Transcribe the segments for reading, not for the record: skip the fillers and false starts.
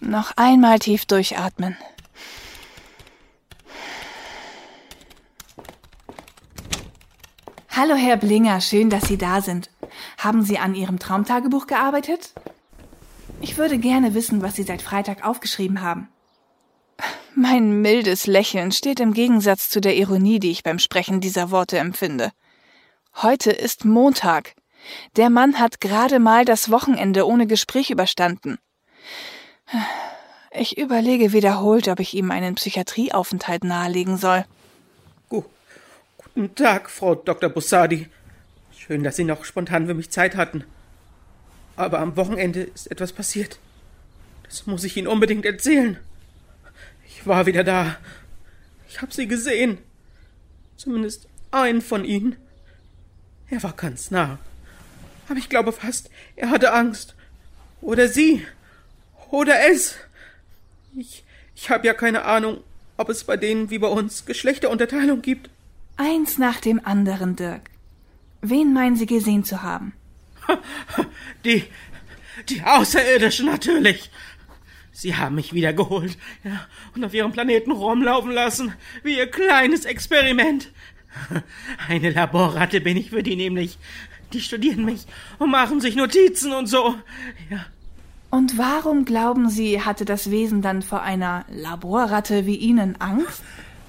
Noch einmal tief durchatmen. Hallo, Herr Blinger, schön, dass Sie da sind. Haben Sie an Ihrem Traumtagebuch gearbeitet? Ich würde gerne wissen, was Sie seit Freitag aufgeschrieben haben. Mein mildes Lächeln steht im Gegensatz zu der Ironie, die ich beim Sprechen dieser Worte empfinde. Heute ist Montag. Der Mann hat gerade mal das Wochenende ohne Gespräch überstanden. Ich überlege wiederholt, ob ich ihm einen Psychiatrieaufenthalt nahelegen soll. Guten Tag, Frau Dr. Bussardi. Schön, dass Sie noch spontan für mich Zeit hatten. Aber am Wochenende ist etwas passiert. Das muss ich Ihnen unbedingt erzählen. Ich war wieder da. Ich habe Sie gesehen. Zumindest einen von Ihnen. Er war ganz nah. Aber ich glaube fast, er hatte Angst. Oder Sie. Oder es. Ich habe ja keine Ahnung, ob es bei denen wie bei uns Geschlechterunterteilung gibt. Eins nach dem anderen, Dirk. Wen meinen Sie gesehen zu haben? Die Außerirdischen natürlich. Sie haben mich wiedergeholt, ja, und auf Ihrem Planeten rumlaufen lassen, wie Ihr kleines Experiment. Eine Laborratte bin ich für die nämlich. Die studieren mich und machen sich Notizen und so, ja. Und warum glauben Sie, hatte das Wesen dann vor einer Laborratte wie Ihnen Angst?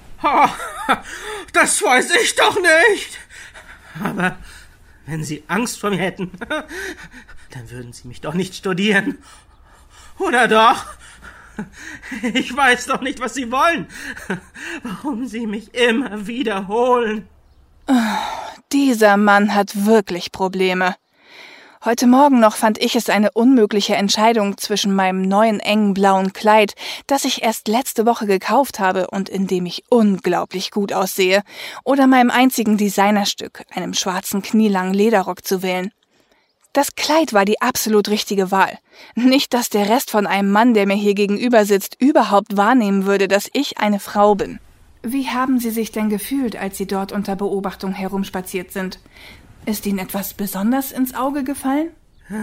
Das weiß ich doch nicht. Aber wenn Sie Angst vor mir hätten, dann würden Sie mich doch nicht studieren. Oder doch? Ich weiß doch nicht, was Sie wollen. Warum Sie mich immer wiederholen. Dieser Mann hat wirklich Probleme. Heute Morgen noch fand ich es eine unmögliche Entscheidung zwischen meinem neuen engen blauen Kleid, das ich erst letzte Woche gekauft habe und in dem ich unglaublich gut aussehe, oder meinem einzigen Designerstück, einem schwarzen knielangen Lederrock zu wählen. Das Kleid war die absolut richtige Wahl. Nicht, dass der Rest von einem Mann, der mir hier gegenüber sitzt, überhaupt wahrnehmen würde, dass ich eine Frau bin. Wie haben Sie sich denn gefühlt, als Sie dort unter Beobachtung herumspaziert sind? Ist Ihnen etwas besonders ins Auge gefallen?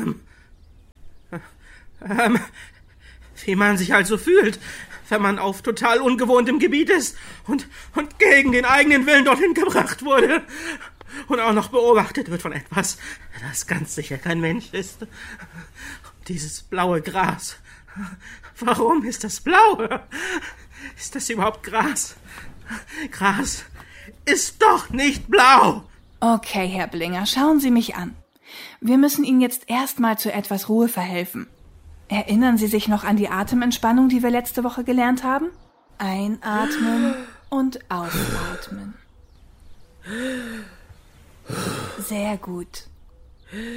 Wie man sich halt so fühlt, wenn man auf total ungewohntem Gebiet ist und gegen den eigenen Willen dorthin gebracht wurde. Und auch noch beobachtet wird von etwas, das ganz sicher kein Mensch ist. Dieses blaue Gras. Warum ist das blau? Ist das überhaupt Gras? Gras ist doch nicht blau! Okay, Herr Blinger, schauen Sie mich an. Wir müssen Ihnen jetzt erstmal zu etwas Ruhe verhelfen. Erinnern Sie sich noch an die Atementspannung, die wir letzte Woche gelernt haben? Einatmen und ausatmen. Sehr gut.